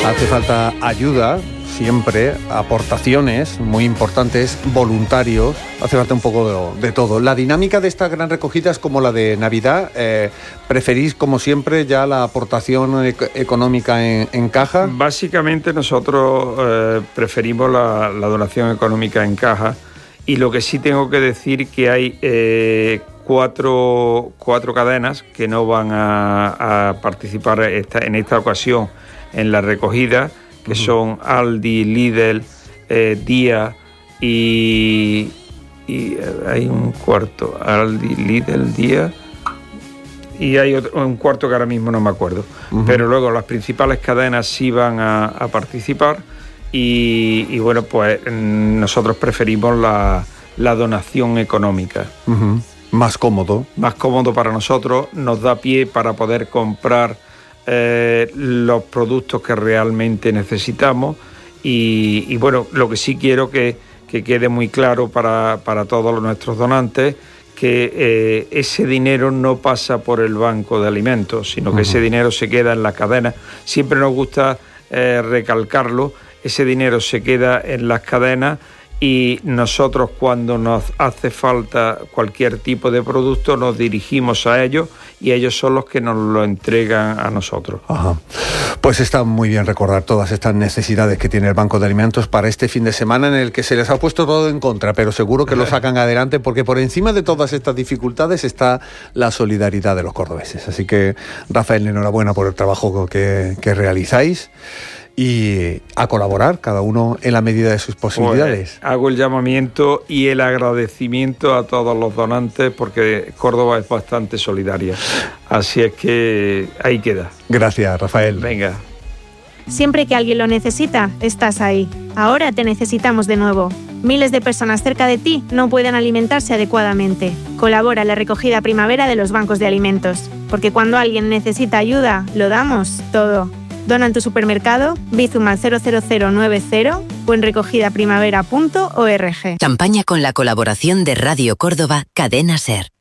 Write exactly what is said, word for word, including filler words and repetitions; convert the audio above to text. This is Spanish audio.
Hace falta ayuda, siempre, aportaciones muy importantes, voluntarios, hace falta un poco de, de todo. La dinámica de esta gran recogida es como la de Navidad. Eh, ¿Preferís, como siempre, ya la aportación ec- económica en, en caja? Básicamente nosotros eh, preferimos la, la donación económica en caja, y lo que sí tengo que decir que hay eh, cuatro, cuatro cadenas que no van a, a participar esta, en esta ocasión en la recogida, que uh-huh. son Aldi, Lidl, eh, Día y, y hay un cuarto, Aldi, Lidl, Día, y hay otro, un cuarto que ahora mismo no me acuerdo. Uh-huh. Pero luego las principales cadenas sí van a, a participar, y, y bueno, pues nosotros preferimos la, la donación económica. Uh-huh. Más cómodo. Más cómodo para nosotros, nos da pie para poder comprar Eh, los productos que realmente necesitamos, y, y bueno, lo que sí quiero que, que quede muy claro para, para todos nuestros donantes, que eh, ese dinero no pasa por el banco de alimentos, sino que uh-huh. ese dinero se queda en las cadenas. Siempre nos gusta eh, recalcarlo, ese dinero se queda en las cadenas, y nosotros, cuando nos hace falta cualquier tipo de producto, nos dirigimos a ellos, y ellos son los que nos lo entregan a nosotros. Ajá. Pues está muy bien recordar todas estas necesidades que tiene el Banco de Alimentos para este fin de semana, en el que se les ha puesto todo en contra, pero seguro que lo sacan adelante, porque por encima de todas estas dificultades está la solidaridad de los cordobeses. Así que, Rafael, enhorabuena por el trabajo que, que realizáis, y a colaborar cada uno en la medida de sus posibilidades. Pues hago el llamamiento y el agradecimiento a todos los donantes, porque Córdoba es bastante solidaria. Así es que ahí queda. Gracias, Rafael. Venga. Siempre que alguien lo necesita, estás ahí. Ahora te necesitamos de nuevo. Miles de personas cerca de ti no pueden alimentarse adecuadamente. Colabora en la recogida primavera de los bancos de alimentos, porque cuando alguien necesita ayuda, lo damos todo. Dona en tu supermercado, Bizum al cero cero cero nueve cero o en recogida primavera punto org. Campaña con la colaboración de Radio Córdoba, Cadena SER.